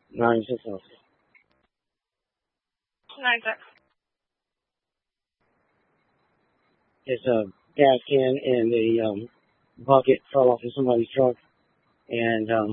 9-6 officer. 9-6. It's a gas can and a bucket fell off of somebody's truck, and